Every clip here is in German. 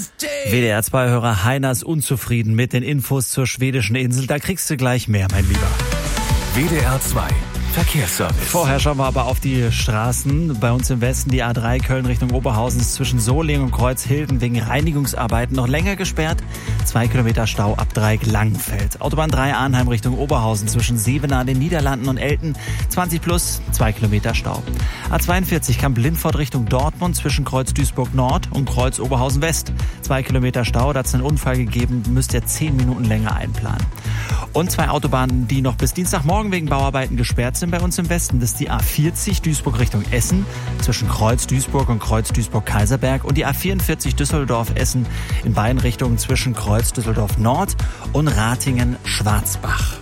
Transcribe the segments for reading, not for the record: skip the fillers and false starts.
WDR 2-Hörer Heiner ist unzufrieden mit den Infos zur schwedischen Insel. Da kriegst du gleich mehr, mein Lieber. WDR 2 Verkehrsservice. Vorher schauen wir aber auf die Straßen. Bei uns im Westen die A3 Köln Richtung Oberhausen ist zwischen Solingen und Kreuzhilden wegen Reinigungsarbeiten noch länger gesperrt. 2 Kilometer Stau ab Dreieck Langenfeld. Autobahn 3 Arnheim Richtung Oberhausen zwischen Sevenaar, den Niederlanden und Elten 20 plus 2 Kilometer Stau. A42 Kamp-Lindfort Richtung Dortmund zwischen Kreuz Duisburg Nord und Kreuz Oberhausen West. 2 Kilometer Stau, da hat es einen Unfall gegeben, müsst ihr 10 Minuten länger einplanen. Und 2 Autobahnen, die noch bis Dienstagmorgen wegen Bauarbeiten gesperrt sind bei uns im Westen. Das ist die A40 Duisburg Richtung Essen zwischen Kreuz Duisburg und Kreuz Duisburg-Kaiserberg und die A44 Düsseldorf-Essen in beiden Richtungen zwischen Kreuz Düsseldorf Nord und Ratingen-Schwarzbach.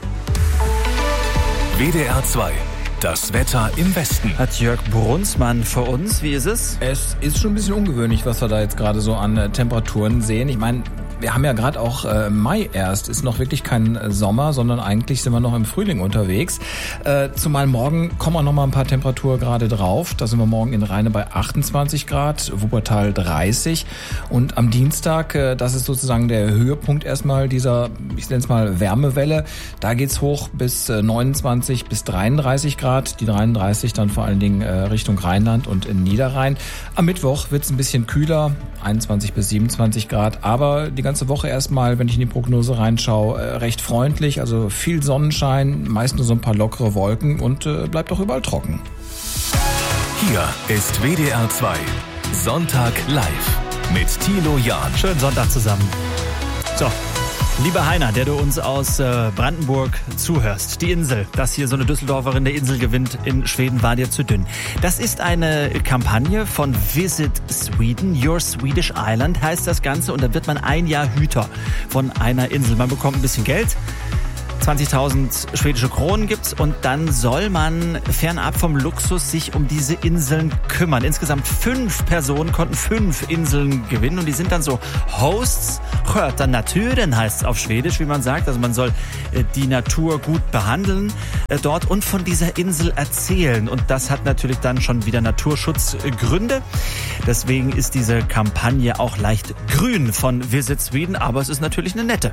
WDR 2. Das Wetter im Westen. Hat Jörg Brunsmann für uns. Wie ist es? Es ist schon ein bisschen ungewöhnlich, was wir da jetzt gerade so an Temperaturen sehen. Ich meine, wir haben ja gerade auch Mai erst. Ist noch wirklich kein Sommer, sondern eigentlich sind wir noch im Frühling unterwegs. Zumal morgen kommen auch noch mal ein paar Temperaturgrade drauf. Da sind wir morgen in Rheine bei 28 Grad, Wuppertal 30. Und am Dienstag, das ist sozusagen der Höhepunkt erstmal dieser, ich nenne es mal Wärmewelle. Da geht's hoch bis 29 bis 33 Grad. Die 33 dann vor allen Dingen Richtung Rheinland und in Niederrhein. Am Mittwoch wird's ein bisschen kühler, 21 bis 27 Grad. Aber die ganze Woche erstmal, wenn ich in die Prognose reinschaue, recht freundlich. Also viel Sonnenschein, meist nur so ein paar lockere Wolken und bleibt auch überall trocken. Hier ist WDR 2 Sonntag live mit Thilo Jahn. Schönen Sonntag zusammen. So, lieber Heiner, der du uns aus Brandenburg zuhörst, die Insel, dass hier so eine Düsseldorferin der Insel gewinnt in Schweden, war dir zu dünn. Das ist eine Kampagne von Visit Sweden, Your Swedish Island heißt das Ganze und da wird man ein Jahr Hüter von einer Insel. Man bekommt ein bisschen Geld. 20.000 schwedische Kronen gibt's und dann soll man fernab vom Luxus sich um diese Inseln kümmern. Insgesamt 5 Personen konnten 5 Inseln gewinnen und die sind dann so Hosts. Sköta naturen heißt es auf Schwedisch, wie man sagt. Also man soll die Natur gut behandeln dort und von dieser Insel erzählen. Und das hat natürlich dann schon wieder Naturschutzgründe. Deswegen ist diese Kampagne auch leicht grün von Visit Sweden, aber es ist natürlich eine nette.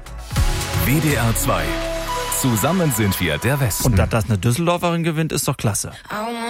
WDR 2. Zusammen sind wir der Westen. Und dass das eine Düsseldorferin gewinnt, ist doch klasse. I